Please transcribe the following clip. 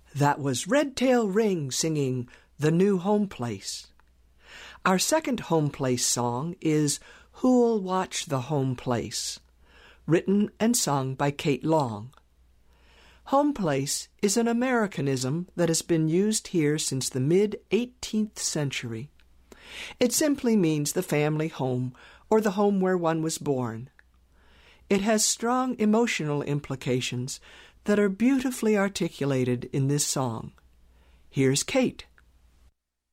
That was Redtail Ring singing The New Home Place. Our second home place song is Who'll Watch the Home Place, written and sung by Kate Long. Home place is an Americanism that has been used here since the mid-18th century. It simply means the family home or the home where one was born. It has strong emotional implications that are beautifully articulated in this song. Here's Kate.